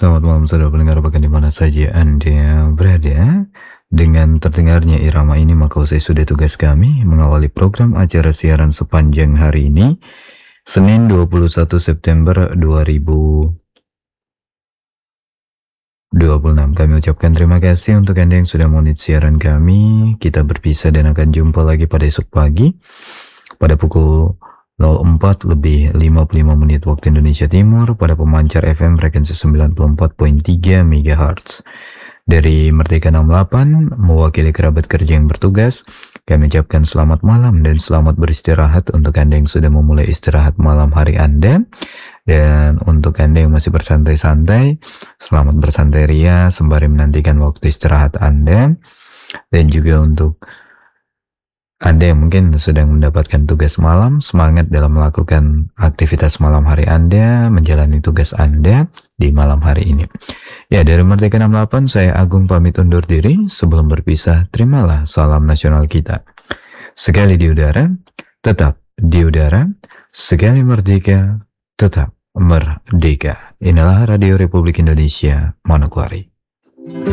Selamat malam saudara pendengar, bahkan di mana saja Anda berada. Dengan terdengarnya irama ini, maka usai sudah tugas kami mengawali program acara siaran sepanjang hari ini, Senin 21 September 2026. Kami ucapkan terima kasih untuk Anda yang sudah menit siaran kami. Kita berpisah dan akan jumpa lagi pada esok pagi pada pukul 04 lebih 55 menit waktu Indonesia Timur pada pemancar FM frekuensi 94.3 MHz. Dari Merdeka 68, mewakili kerabat kerja yang bertugas, kami ucapkan selamat malam dan selamat beristirahat untuk Anda yang sudah memulai istirahat malam hari Anda. Dan untuk Anda yang masih bersantai-santai, selamat bersantai ria sembari menantikan waktu istirahat Anda. Dan juga untuk Anda yang mungkin sedang mendapatkan tugas malam, semangat dalam melakukan aktivitas malam hari Anda, menjalani tugas Anda di malam hari ini. Ya, dari Merdeka 68, saya Agung pamit undur diri. Sebelum berpisah, terimalah salam nasional kita. Sekali di udara, tetap di udara. Sekali merdeka, tetap merdeka. Inilah Radio Republik Indonesia, Manokwari.